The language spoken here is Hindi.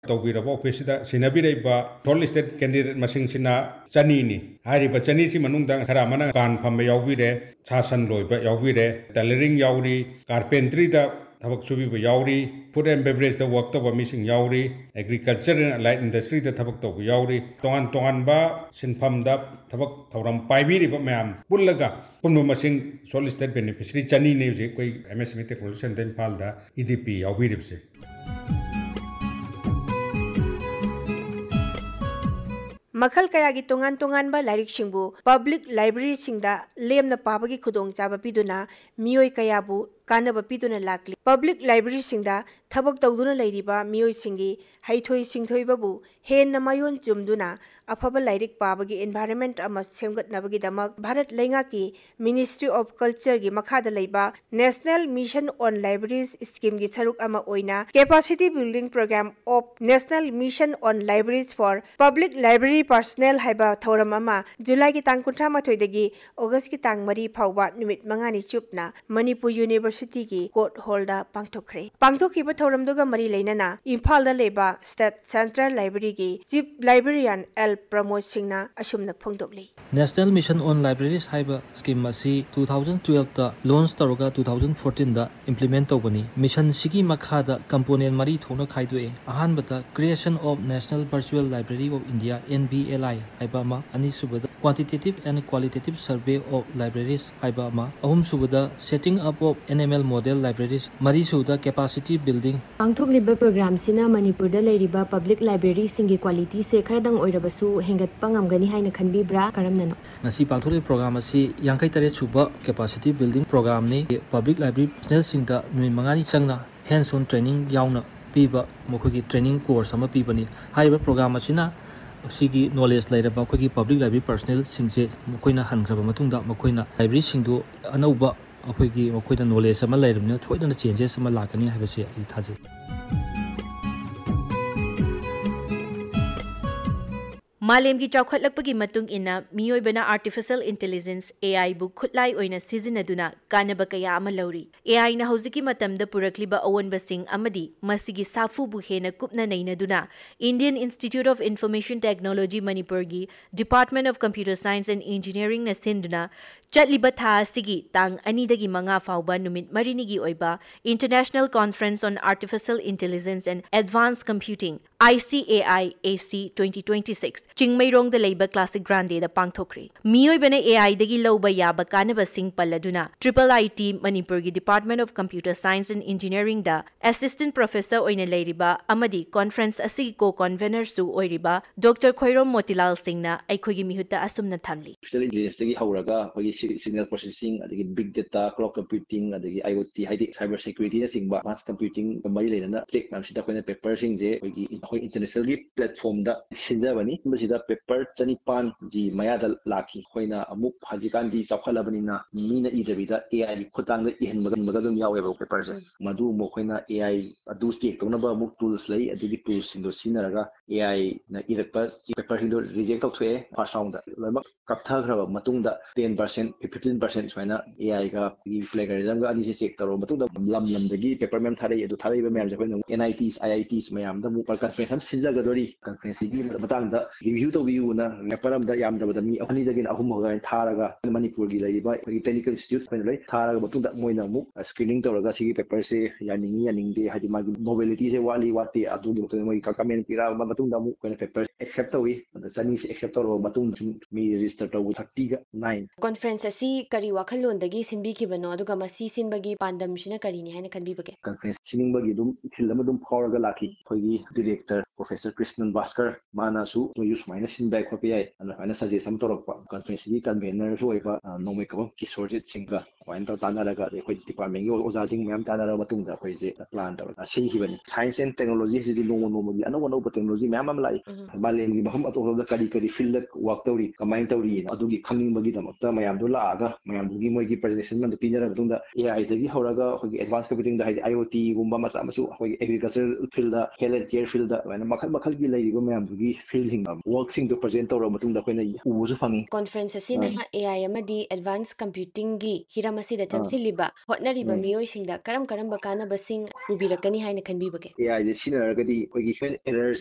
तौबीरबा ऑफिस सिनबीरबा सॉलिड स्टेट कैंडिडेट मसिंगसिना चनीनी हारिबा चनीसी मनुंगदा खरा मना कान फम यावबीरे सासन लोइबा यावबीरे टेलरिंग यावरी कारपेंट्री दा थबक सुबीबा यावरी फूड एंड बेवरेज दा वर्क तौबा missing यावरी agriculture and light industry दा थबक तौबा यावरी तोंगान तोंगानबा सिनफम दा थबक थौरम पाइबीरिबा मैम पुल्लगा पुन्नु मसिंग सॉलिड स्टेट बेनिफिशियरी चनी ने जे कोई एमएसएमई टेक्नोलॉजी सेंटर इम्फाल दा ईडीपी यावबीरिबसे मखल कयागी तोंगान तोंगानबा लाइरिकसिंगबु पब्लिक लाइब्रेरी सिंगदा लेमना पाबगी खुदोंग चाबा पिदुना मियोय कयाबु कानबा पिदुना लाकली पब्लिक लाइब्रेरी सिंगदा थबक तौदुना लैरिबा मियोय सिंगी हैथोय सिंथोयबाबु हेन मयोन चुमदुना अफब लाइरिक पाबगी एनवायरनमेंट अमा सेमगतनबगी दमक भारत लैंगाकी मिनिस्ट्री ऑफ कल्चर गी मखादा लैबा national mission on libraries scheme गी सरुक अमा ओइना capacity building programme of national mission on libraries for public library personal हाइबा थौरम अमा जुलाई की तांग 13 दगी अगस्त की तांग 3 फाउबा नुमित मंगानी चुपना मणिपुर यूनिवर्सिटी की कोर्ट हॉल दा पांगथोखरे पांगथोखिबा थौरमदुगा मरी लैनाना इम्फाल दा लेबा स्टेट सेंट्रल लाइब्रेरी की chief librarian L Pramod सिंहना असुमना फोंदोकली national mission on libraries हाइबा scheme असी 2012 दा लॉन्च तौरगा 2014 दा इम्प्लीमेंट तौबनी मिशन सिगी मखादा कंपोनेंट मरी थोना खाइदोए अहानबता creation of national virtual library of India NBLI हाइबा अमा अनिसुबदा quantitative and qualitative survey of libraries हाइबा अमा अहुमसुबदा setting up of NML model libraries मरीसुबदा capacity building पांगथोकलिबा programme Cina मणिपुरदा लैरिबा public library सिंगी quality से खरदंग ओइरबसु हेंगतपा ngamgani haina khanbibra karamnano nasi pangtholi program asi 53 suba capacity building program ni public library personnel singda nui mangani changna hands on training yauna piba mokhogi training course ama pibani haiba program asina sigi knowledge lairaba khogi public library personnel singje mokoina hangraba matungda mokoina library singdu anauba akhogi mokoina knowledge ama lairabna thoidana changes ama lakani haibase ai thaji मालेम की चौखटलपगी मतुंग इना मियोइबना आर्टिफिशियल इंटेलिजेंस AI बु खुटलाई ओइना सिजिनदुना कानबा कया अमा लौरी AI ना हौजिकी मतमदा पुरकलिबा अवनबसिंग अमदी मसिगी साफु बु हेना कुपना नैनदुना Indian institute of information technology Manipur गी department of computer science and engineering ना सिंदुना चटलिबा था सिगी तांग अनिदगी मंगा फाउबा नुमित मरिनिगी ओइबा international conference on artificial intelligence and advance computing ICAI AC 2026 चिंगमैरोंग the लेबा classic Grande the पांगथोखरी मियोइबने AI दगी लौबा याबा कानबा Singh पल्लदुना IIIT Manipur गी department of computer science and engineering the assistant professor ओइने लेरिबा अमदी कॉन्फ्रेंस असि को कन्वेनर सु ओइरिबा डॉक्टर खोइरोम मोतीलाल सिंहना अखोगी मिहुता असुमना थमली आर्टिफिशियल इंटेलिजेंस दगी हौरगा होगी signal processing अदगी big data cloud computing अदगी IoT हाइदि cyber security ना सिंगबा मास कंप्यूटिंग मरी लेना टेक नामसिदा कोइना पेपर सिंग जे होगी इंटरनेशनल प्लेटफॉर्म दा सिंजाबनी मसिदा पेपर चनिपान की मयादा लाखी होइना अमुक हजिकान दी चौखलबनिना मीना इदबिदा AI की खुतांग दा इहनबगन यावेबा पेपर से मधु मोखोइना AI अदु चेक तौनबा अमुक टूल्स लई अदुगी टूल्स सिंदो सिनरगा AI ना इरकपा पेपर सिंदो रिजेक्ट तौथोए फर्स्ट राउंड दा लमक कपथाग्रबा मतुंगदा 10% 15% सोइना AI का प्लेगरिज्म गा अनि से चेक तरो मतुंगदा लमदगी पेपर मैम थारे अदु थारेबा मैम जे होइना NITs IITs मैम दा मु पर कॉन्फ्रेंस सिंजागदोरी कॉन्फ्रेंस की मतंगदा रिव्यू तौबिउना पेपर अमदा यामदबदा मी अहनिदगिन अहुम होगा थारगा मणिपुर की लैबा टेक्निकल इंस्टीट्यूट फाइन लೈ थारगा मतुंदा मोइना मु स्क्रीनिंग तौरगा सिगी पेपर से यानिंगी यानिंगदे हादि मागी मोबिलिटी से वाली वाते अदुगी मतुंदा मोइ कमेंट पिरा मतुंदा मु कोइन पेपर एक्सेप्ट तौई चनी से एक्सेप्ट तौरो मतुंग मी रजिस्टर तौ 39 कॉन्फ्रेंस असि करी वाखलोंदगी सिनबिखिबनो अदुगा मसी सिनबगी पांडमसिना करीनि हाइना खनबिबगे कॉन्फ्रेंस सिनिंगबगी दुम ethyl अमदुम फावरगा lucky खोगी director professor Krishnan Bhaskar मानासु use माइना सिनबाय खोपि याय अना सजेस्ट सम तौरपा कॉन्फ्रेंस की कन्वेनर सु ओइबा नोमै कबम किशोरजित सिंगा वाइन तौ तानारगा अखोइ डिपार्टमेंट की ओजाजिंग मैम तानारा मतुंगदा अखोइ जे प्लान तौर सिहिबनी science and technology सिदि नोमोगी अनौ technology ma'am अम लाई मालेंगी महम अतोदा करी फील्ड वर्क तौरी कमाइन तौरी अदुगी खंगबगी दमकता मैम दु लागा मैम दुगी मोइगी प्रेजेंटेशन मन पिनरा मतुंदा AI दगी हौरगा अखोइ एडवांस कंप्यूटिंग दा हाइदि IoT गुम्बा मचा मसु अखोइ एग्रीकल्चर फील्ड दा हेल्थ केयर फील्ड दा ꯃꯈꯜ ꯃꯈꯜꯒꯤ ꯂꯩꯔꯤꯕ ꯃꯌꯥꯝꯗꯨꯒꯤ ꯐꯤꯜꯁꯤꯡ ꯋꯥꯔꯛꯁꯤꯡꯗꯣ ꯄ꯭ꯔꯖꯦꯟ ꯇꯧꯔꯕ ꯃꯇꯨꯡꯗ ꯑꯩꯈꯣꯏꯅ ꯎꯕꯁꯨ ꯐꯪꯉꯤ ꯀꯣꯟꯐꯔꯦꯟꯁ ꯑꯁꯤꯅ AI ꯑꯃꯗꯤ ꯑꯦꯗꯚꯥꯟꯁ ꯀꯝꯄ꯭ꯌꯨꯇꯤꯡꯒꯤ ꯍꯤꯔꯝ ꯑꯁꯤꯗ ꯆꯪꯁꯤꯜꯂꯤꯕ ꯍꯣꯠꯅꯔꯤꯕ ꯃꯤꯑꯣꯏꯁꯤꯡꯗ ꯀꯔꯝꯕ ꯀꯥꯟꯅꯕꯁꯤꯡ ꯄꯨꯕꯤꯔꯛꯀꯅꯤ ꯍꯥꯏꯅ ꯈꯟꯕꯤꯕꯒꯦ? AI ꯁꯤꯖꯤꯟꯅꯔꯒꯗꯤ ꯑꯩꯈꯣꯏꯒꯤ ꯍ꯭ꯌꯨꯃꯦꯟ ꯑꯦꯔꯔ